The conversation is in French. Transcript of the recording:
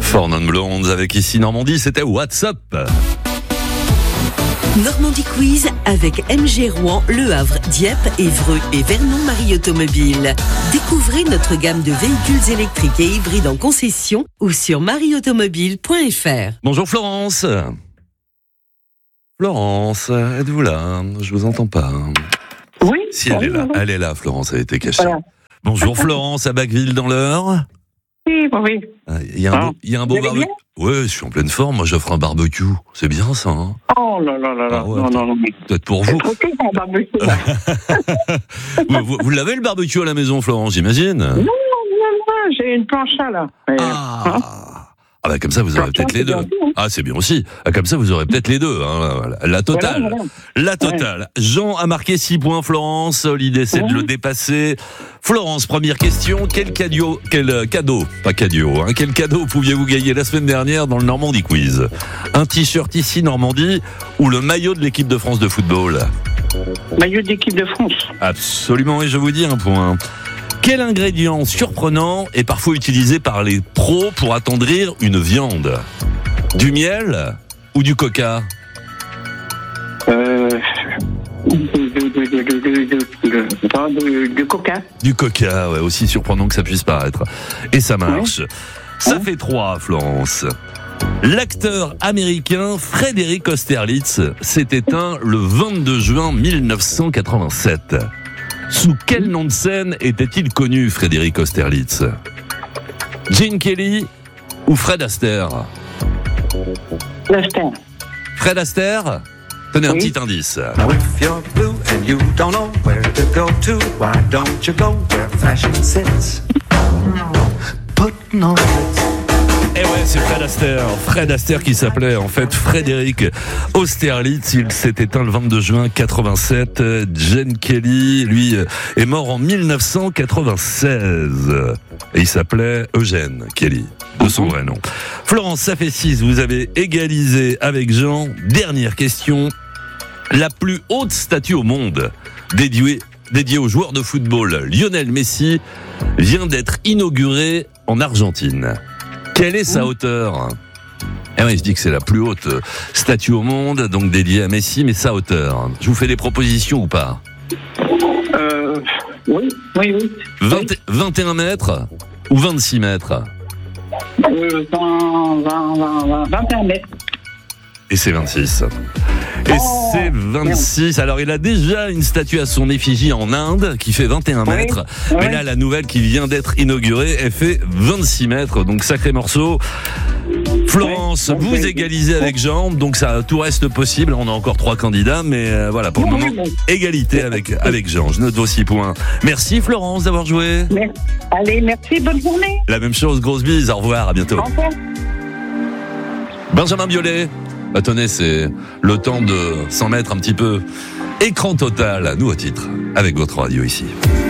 Four Non Blondes avec ici Normandie, c'était What's Up. Normandie Quiz avec MG Rouen, Le Havre, Dieppe, Évreux et Vernon Marie Automobile. Découvrez notre gamme de véhicules électriques et hybrides en concession ou sur marieautomobile.fr. Bonjour Florence. Florence, êtes-vous là? Je vous entends pas. Oui. Si elle est là, elle est là, Florence, elle a été cachée. Voilà. Bonjour Florence, à Bacqueville dans l'Eure. Oui. Il y a un beau barbecue. Ouais, je suis en pleine forme. Moi, j'offre un barbecue. C'est bien ça. Hein, oh là là là là. Ouais, non. Peut-être pour vous. Vous l'avez le barbecue à la maison, Florence, j'imagine? Non. J'ai une plancha là. Ah bah comme ça vous aurez peut-être les deux. Ah c'est bien aussi. Ah, comme ça vous aurez peut-être les deux. Hein. La totale. Voilà. La totale. Ouais. Jean a marqué 6 points. Florence, l'idée c'est de le dépasser. Florence, première question. Quel cadeau pouviez-vous gagner la semaine dernière dans le Normandie Quiz? Un t-shirt ici Normandie ou le maillot de l'équipe de France de football? Maillot de l'équipe de France. Absolument, et je vous dis un point. Quel ingrédient surprenant est parfois utilisé par les pros pour attendrir une viande? Du miel ou du coca? Du coca. Du coca, ouais, aussi surprenant que ça puisse paraître. Et ça marche. Ça fait 3, Florence. L'acteur américain Frédéric Austerlitz s'est éteint le 22 juin 1987. Sous quel nom de scène était-il connu, Frédéric Austerlitz? Gene Kelly ou Fred Astaire? Astaire. Fred Astaire? Tenez un petit indice. If you're blue and you don't know where to go to, why don't you go where fashion sits? Putting on it. Eh ouais, c'est Fred Astaire. Fred Astaire qui s'appelait en fait Frédéric Austerlitz. Il s'est éteint le 22 juin 87. Gene Kelly, lui, est mort en 1996. Et il s'appelait Eugène Kelly, de son vrai nom. Florence, ça fait 6. Vous avez égalisé avec Jean. Dernière question. La plus haute statue au monde dédiée au joueur de football Lionel Messi vient d'être inaugurée en Argentine. Quelle est sa hauteur? Eh oui, je dis que c'est la plus haute statue au monde, donc dédiée à Messi, mais sa hauteur. Je vous fais des propositions ou pas? Oui. 21 mètres ou 26 mètres? 21 mètres. Et c'est 26. Et c'est 26. Alors, il a déjà une statue à son effigie en Inde qui fait 21 mètres. Mais là, la nouvelle qui vient d'être inaugurée, elle fait 26 mètres. Donc, sacré morceau. Florence, vous égalisez avec Jean. Donc, ça, tout reste possible. On a encore 3 candidats. Mais voilà, pour le moment, égalité avec Jean. Je note vos 6 points. Merci, Florence, d'avoir joué. Allez, merci. Bonne journée. La même chose. Grosse bise. Au revoir. À bientôt. Au revoir. Benjamin Biolay. Tenez, c'est le temps de s'en mettre un petit peu. Écran total, nous au titre, avec votre radio ici.